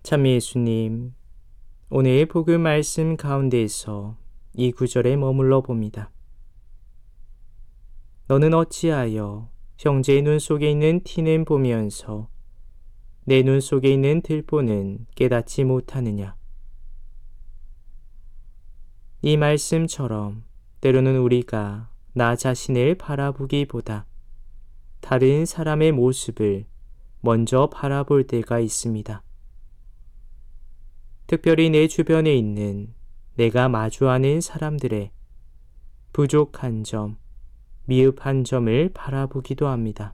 참 예수님, 오늘 복음 말씀 가운데에서 이 구절에 머물러 봅니다. 너는 어찌하여 형제의 눈 속에 있는 티는 보면서 내 눈 속에 있는 들보는 깨닫지 못하느냐. 이 말씀처럼 때로는 우리가 나 자신을 바라보기보다 다른 사람의 모습을 먼저 바라볼 때가 있습니다. 특별히 내 주변에 있는 내가 마주하는 사람들의 부족한 점, 미흡한 점을 바라보기도 합니다.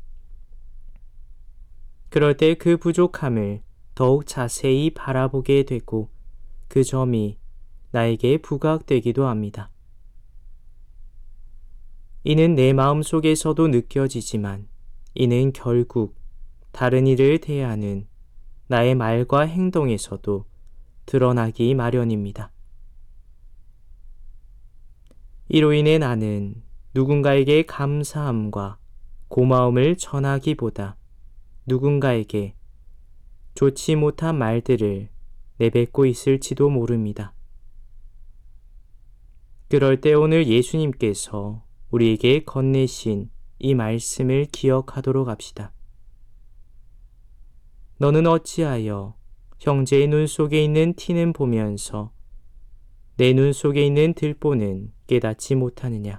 그럴 때 그 부족함을 더욱 자세히 바라보게 되고 그 점이 나에게 부각되기도 합니다. 이는 내 마음 속에서도 느껴지지만 이는 결국 다른 이를 대하는 나의 말과 행동에서도 드러나기 마련입니다. 이로 인해 나는 누군가에게 감사함과 고마움을 전하기보다 누군가에게 좋지 못한 말들을 내뱉고 있을지도 모릅니다. 그럴 때 오늘 예수님께서 우리에게 건네신 이 말씀을 기억하도록 합시다. 너는 어찌하여 형제의 눈 속에 있는 티는 보면서 내 눈 속에 있는 들보는 깨닫지 못하느냐.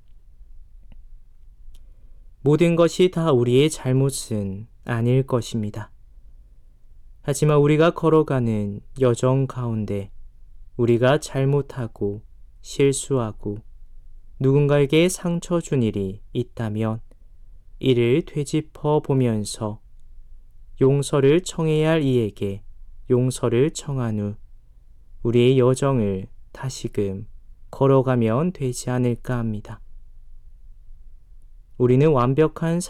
모든 것이 다 우리의 잘못은 아닐 것입니다. 하지만 우리가 걸어가는 여정 가운데 우리가 잘못하고 실수하고 누군가에게 상처 준 일이 있다면 이를 되짚어 보면서 용서를 청해야 할 이에게 용서를 청한 후 우리의 여정을 다시금 걸어가면 되지 않을까 합니다. 우리는 완벽한